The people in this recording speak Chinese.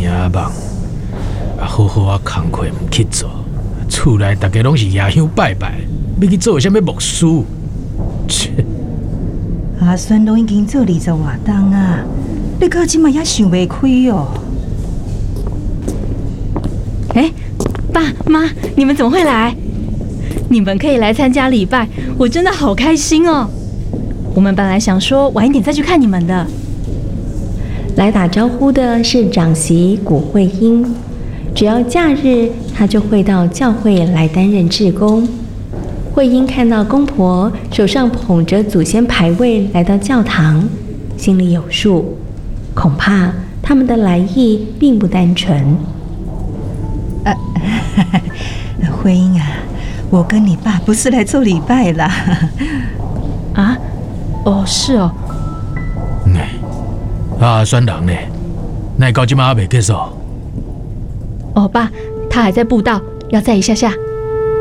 声梦，好好啊工课唔去做，厝内大家拢是夜香拜拜，要去做啥物牧师？切！ 阿孙都已经做20多冬啊，你到今嘛也想袂开哦。 爸妈，你们怎么会来？你们可以来参加礼拜，我真的好开心哦。我们本来想说晚一点再去看你们的。 来打招呼的是长媳古慧英，只要假日，她就会到教会来担任志工。慧英看到公婆手上捧着祖先牌位来到教堂，心里有数，恐怕他们的来意并不单纯。 慧英啊，我跟你爸不是来做礼拜啦。 啊？哦，是哦。 选人呢？那到今嘛还未结束？ 哦，爸，他还在布道，要再一下下。